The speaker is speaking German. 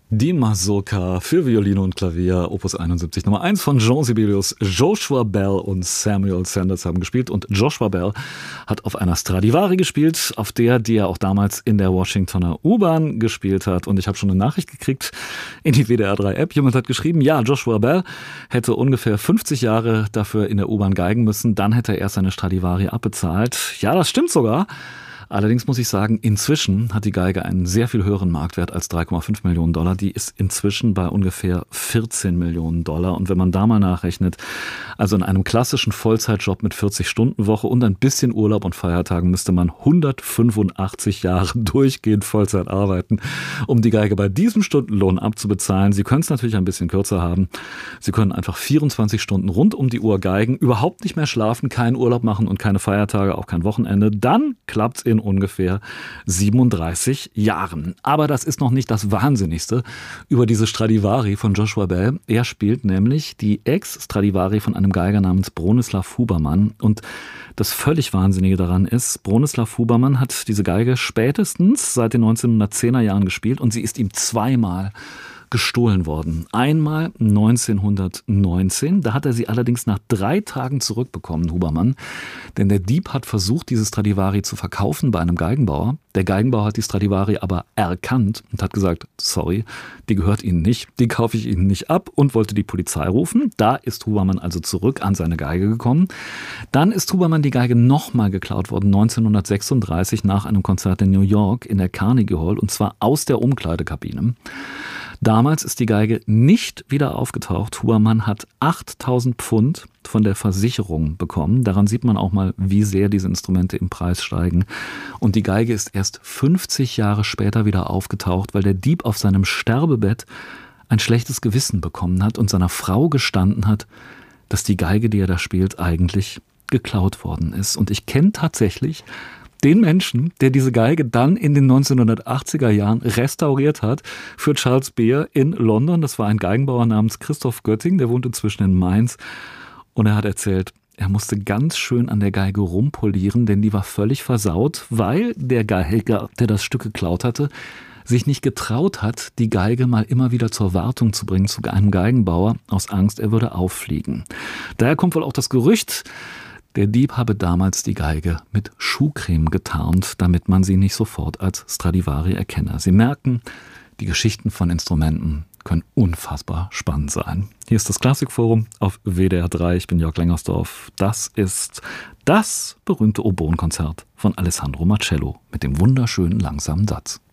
Die Mazurka für Violine und Klavier, Opus 71, Nummer 1 von Jean Sibelius. Joshua Bell und Samuel Sanders haben gespielt und Joshua Bell hat auf einer Stradivari gespielt, auf der, die er auch damals in der Washingtoner U-Bahn gespielt hat. Und ich habe schon eine Nachricht gekriegt in die WDR3-App. Jemand hat geschrieben, ja, Joshua Bell hätte ungefähr 50 Jahre dafür in der U-Bahn geigen müssen, dann hätte er erst seine Stradivari abbezahlt. Ja, das stimmt sogar. Allerdings muss ich sagen, inzwischen hat die Geige einen sehr viel höheren Marktwert als 3,5 Millionen Dollar. Die ist inzwischen bei ungefähr 14 Millionen Dollar. Und wenn man da mal nachrechnet, also in einem klassischen Vollzeitjob mit 40-Stunden-Woche und ein bisschen Urlaub und Feiertagen müsste man 185 Jahre durchgehend Vollzeit arbeiten, um die Geige bei diesem Stundenlohn abzubezahlen. Sie können es natürlich ein bisschen kürzer haben. Sie können einfach 24 Stunden rund um die Uhr geigen, überhaupt nicht mehr schlafen, keinen Urlaub machen und keine Feiertage, auch kein Wochenende. Dann klappt's in ungefähr 37 Jahren. Aber das ist noch nicht das Wahnsinnigste über diese Stradivari von Joshua Bell. Er spielt nämlich die Ex-Stradivari von einem Geiger namens Bronislaw Huberman. Und das völlig Wahnsinnige daran ist, Bronislaw Huberman hat diese Geige spätestens seit den 1910er Jahren gespielt und sie ist ihm zweimal gestohlen worden. Einmal 1919, da hat er sie allerdings nach 3 Tagen zurückbekommen, Huberman. Denn der Dieb hat versucht, diese Stradivari zu verkaufen bei einem Geigenbauer. Der Geigenbauer hat die Stradivari aber erkannt und hat gesagt, sorry, die gehört Ihnen nicht, die kaufe ich Ihnen nicht ab und wollte die Polizei rufen. Da ist Huberman also zurück an seine Geige gekommen. Dann ist Huberman die Geige nochmal geklaut worden, 1936 nach einem Konzert in New York in der Carnegie Hall und zwar aus der Umkleidekabine. Damals ist die Geige nicht wieder aufgetaucht. Huberman hat 8.000 Pfund von der Versicherung bekommen. Daran sieht man auch mal, wie sehr diese Instrumente im Preis steigen. Und die Geige ist erst 50 Jahre später wieder aufgetaucht, weil der Dieb auf seinem Sterbebett ein schlechtes Gewissen bekommen hat und seiner Frau gestanden hat, dass die Geige, die er da spielt, eigentlich geklaut worden ist. Und ich kenne tatsächlich den Menschen, der diese Geige dann in den 1980er Jahren restauriert hat für Charles Beer in London. Das war ein Geigenbauer namens Christoph Götting, der wohnt inzwischen in Mainz. Und er hat erzählt, er musste ganz schön an der Geige rumpolieren, denn die war völlig versaut, weil der Geiger, der das Stück geklaut hatte, sich nicht getraut hat, die Geige mal immer wieder zur Wartung zu bringen zu einem Geigenbauer, aus Angst, er würde auffliegen. Daher kommt wohl auch das Gerücht, der Dieb habe damals die Geige mit Schuhcreme getarnt, damit man sie nicht sofort als Stradivari erkenne. Sie merken, die Geschichten von Instrumenten können unfassbar spannend sein. Hier ist das Klassikforum auf WDR 3. Ich bin Jörg Lengersdorf. Das ist das berühmte Oboenkonzert von Alessandro Marcello mit dem wunderschönen langsamen Satz.